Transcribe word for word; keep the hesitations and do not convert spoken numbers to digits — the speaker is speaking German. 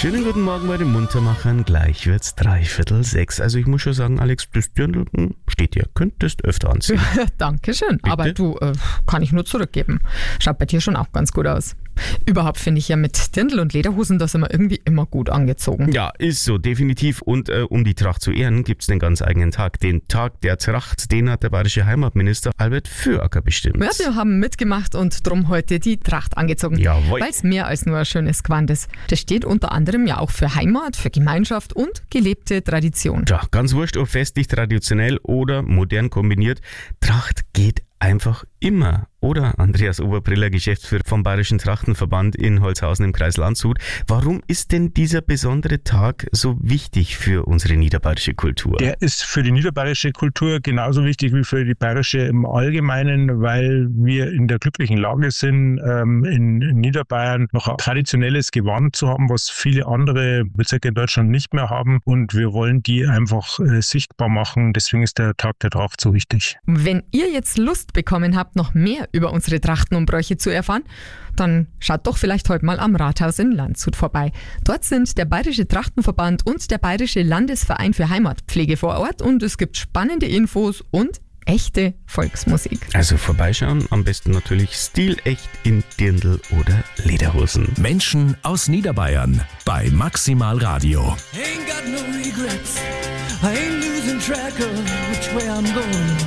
Schönen guten Morgen bei den Muntermachern. Gleich wird's dreiviertel sechs. Also ich muss schon sagen, Alex, das Dirndl steht dir. Könntest öfter anziehen. Dankeschön. Bitte? Aber du, äh, kann ich nur zurückgeben. Schaut bei dir schon auch ganz gut aus. Überhaupt finde ich ja mit Dirndl und Lederhosen, da sind wir irgendwie immer gut angezogen. Ja, ist so, definitiv. Und äh, um die Tracht zu ehren, gibt's einen ganz eigenen Tag. Den Tag der Tracht, den hat der bayerische Heimatminister Albert Föacker bestimmt. Ja, wir haben mitgemacht und drum heute die Tracht angezogen. Jawohl. Weil es mehr als nur ein schönes Gewand ist. Das steht unter anderem ja auch für Heimat, für Gemeinschaft und gelebte Tradition. Tja, ganz wurscht, ob festlich, traditionell oder modern kombiniert. Tracht geht einfach immer. Oder, Andreas Oberbriller, Geschäftsführer vom Bayerischen Trachtenverband in Holzhausen im Kreis Landshut. Warum ist denn dieser besondere Tag so wichtig für unsere niederbayerische Kultur? Der ist für die niederbayerische Kultur genauso wichtig wie für die bayerische im Allgemeinen, weil wir in der glücklichen Lage sind, in Niederbayern noch ein traditionelles Gewand zu haben, was viele andere Bezirke in Deutschland nicht mehr haben. Und wir wollen die einfach sichtbar machen. Deswegen ist der Tag der Tracht so wichtig. Wenn ihr jetzt Lust bekommen habt, noch mehr über unsere Trachten und Bräuche zu erfahren, dann schaut doch vielleicht heute mal am Rathaus in Landshut vorbei. Dort sind der Bayerische Trachtenverband und der Bayerische Landesverein für Heimatpflege vor Ort und es gibt spannende Infos und echte Volksmusik. Also vorbeischauen, am besten natürlich stilecht in Dirndl oder Lederhosen. Menschen aus Niederbayern bei Maximal Radio. Ain't got no regrets. I ain't losing track of which way I'm going.